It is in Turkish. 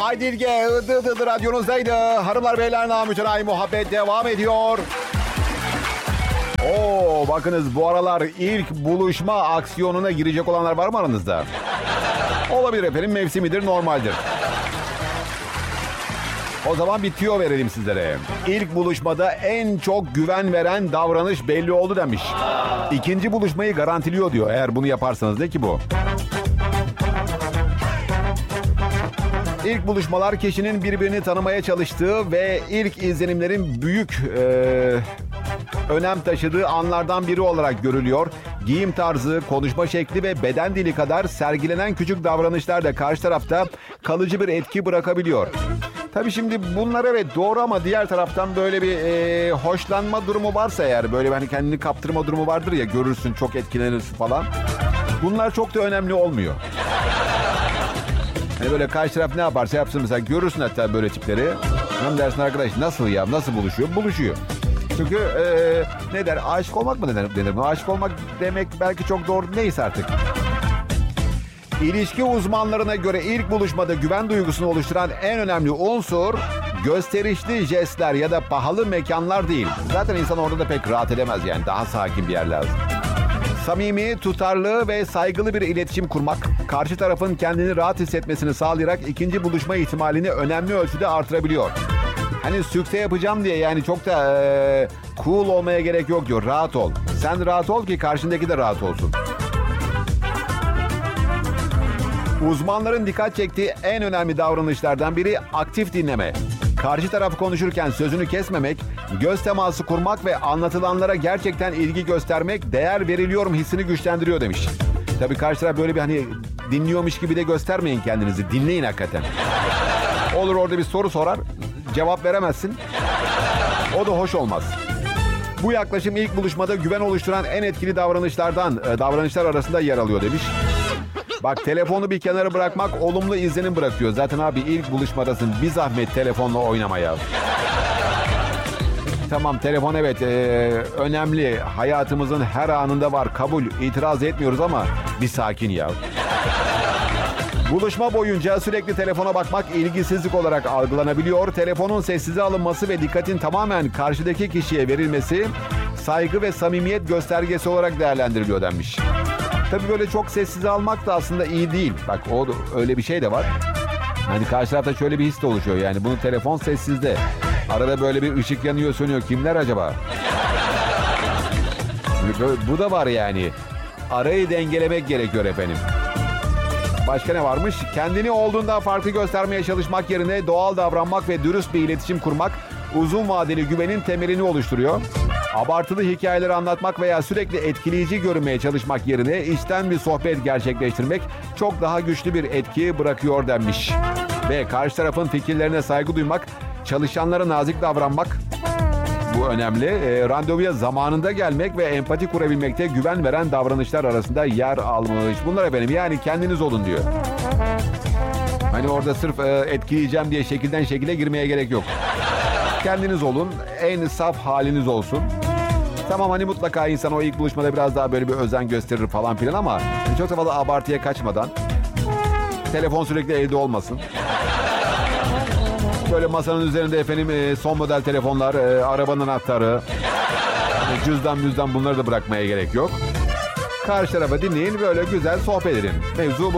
Aydilge Idı radyonuzdaydı. Hanımlar beyler, namütenayi muhabbet devam ediyor. Bakınız, bu aralar ilk buluşma aksiyonuna girecek olanlar var mı aranızda? Olabilir efendim, mevsimidir, normaldir. O zaman bir tüyo verelim sizlere. İlk buluşmada en çok güven veren davranış belli oldu demiş. İkinci buluşmayı garantiliyor diyor. Eğer bunu yaparsanız, ne ki bu? İlk buluşmalar kişinin birbirini tanımaya çalıştığı ve ilk izlenimlerin büyük önem taşıdığı anlardan biri olarak görülüyor. Giyim tarzı, konuşma şekli ve beden dili kadar sergilenen küçük davranışlar da karşı tarafta kalıcı bir etki bırakabiliyor. Tabii şimdi bunlar evet doğru, ama diğer taraftan böyle bir hoşlanma durumu varsa, eğer böyle hani kendini kaptırma durumu vardır ya, görürsün çok etkilenirsin falan. Bunlar çok da önemli olmuyor. Hani böyle karşı taraf ne yaparsa yapsın, mesela görürsün hatta böyle tipleri. Hem dersin, arkadaş nasıl ya, nasıl buluşuyor? Buluşuyor. Çünkü ne der, aşık olmak mı denir? Aşık olmak demek belki çok doğru, neyse artık. İlişki uzmanlarına göre ilk buluşmada güven duygusunu oluşturan en önemli unsur gösterişli jestler ya da pahalı mekanlar değil. Zaten insan orada da pek rahat edemez yani. Daha sakin bir yer lazım. Samimi, tutarlı ve saygılı bir iletişim kurmak, karşı tarafın kendini rahat hissetmesini sağlayarak ikinci buluşma ihtimalini önemli ölçüde artırabiliyor. Hani sükse yapacağım diye yani çok da cool olmaya gerek yok diyor. Rahat ol. Sen rahat ol ki karşındaki de rahat olsun. Uzmanların dikkat çektiği en önemli davranışlardan biri aktif dinleme. Karşı taraf konuşurken sözünü kesmemek, göz teması kurmak ve anlatılanlara gerçekten ilgi göstermek değer veriliyorum hissini güçlendiriyor demiş. Tabii karşı taraf böyle bir hani dinliyormuş gibi de göstermeyin kendinizi. Dinleyin hakikaten. Olur orada bir soru sorar, cevap veremezsin. O da hoş olmaz. Bu yaklaşım ilk buluşmada güven oluşturan en etkili davranışlar arasında yer alıyor demiş. Bak, telefonu bir kenara bırakmak olumlu izlenim bırakıyor. Zaten abi ilk buluşmadasın, bir zahmet telefonla oynamaya. Tamam, telefon evet önemli, hayatımızın her anında var, kabul, itiraz etmiyoruz ama bir sakin ya. Buluşma boyunca sürekli telefona bakmak ilgisizlik olarak algılanabiliyor. Telefonun sessize alınması ve dikkatin tamamen karşıdaki kişiye verilmesi saygı ve samimiyet göstergesi olarak değerlendiriliyor denmiş. Tabii böyle çok sessize almak da aslında iyi değil. Bak, öyle bir şey de var. Hani karşı tarafta şöyle bir his de oluşuyor. Yani bunun telefon sessizde. Arada böyle bir ışık yanıyor, sönüyor. Kimler acaba? Bu da var yani. Arayı dengelemek gerekiyor efendim. Başka ne varmış? Kendini olduğundan farklı göstermeye çalışmak yerine doğal davranmak ve dürüst bir iletişim kurmak uzun vadeli güvenin temelini oluşturuyor. Abartılı hikayeleri anlatmak veya sürekli etkileyici görünmeye çalışmak yerine içten bir sohbet gerçekleştirmek çok daha güçlü bir etki bırakıyor denmiş. Ve karşı tarafın fikirlerine saygı duymak, çalışanlara nazik davranmak, bu önemli. Randevuya zamanında gelmek ve empati kurabilmekte güven veren davranışlar arasında yer almış. Bunlar efendim, yani kendiniz olun diyor. Hani orada sırf etkileyeceğim diye şekilden şekile girmeye gerek yok. Kendiniz olun, en saf haliniz olsun. Tamam, hani mutlaka insan o ilk buluşmada biraz daha böyle bir özen gösterir falan filan, ama çok da fazla abartıya kaçmadan, telefon sürekli elde olmasın. Böyle masanın üzerinde efendim son model telefonlar, arabanın anahtarı, cüzdan bunları da bırakmaya gerek yok. Karşı tarafa dinleyin, böyle güzel sohbet edin. Mevzu bu.